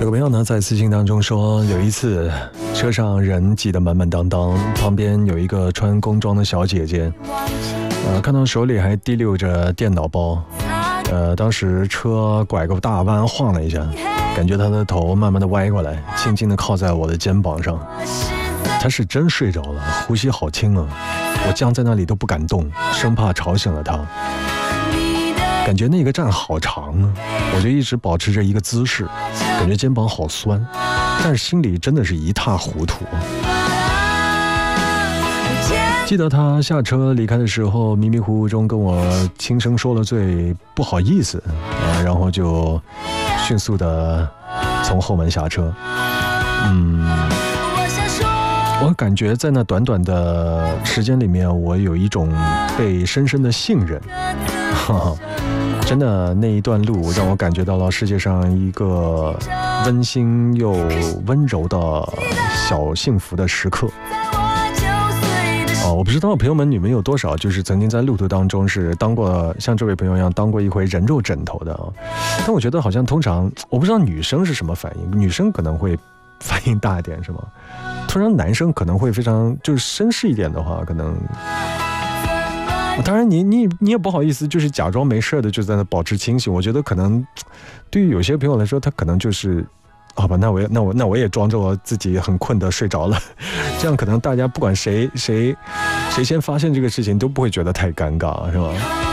有个朋友呢在私信当中说，有一次车上人挤得满满当当，旁边有一个穿工装的小姐姐，看到手里还提溜着电脑包，当时车拐个大弯晃了一下，感觉她的头慢慢的歪过来，轻轻的靠在我的肩膀上。她是真睡着了，呼吸好轻啊，我僵在那里都不敢动，生怕吵醒了她。感觉那个站好长啊，我就一直保持着一个姿势，感觉肩膀好酸，但是心里真的是一塌糊涂。记得他下车离开的时候，迷迷糊糊中跟我轻声说了句不好意思，然后就迅速的从后门下车。我感觉在那短短的时间里面，我有一种被深深的信任。真的那一段路让我感觉到了世界上一个温馨又温柔的小幸福的时刻。我不知道朋友们你们有多少就是曾经在路途当中是当过像这位朋友一样当过一回人肉枕头的但我觉得好像通常我不知道女生是什么反应，女生可能会反应大一点是吗？通常男生可能会非常就是绅士一点的话，可能当然你也不好意思就是假装没事的就在那保持清醒。我觉得可能对于有些朋友来说，他可能就是好吧，那我也装着我自己很困的睡着了，这样可能大家不管谁先发现这个事情都不会觉得太尴尬，是吧？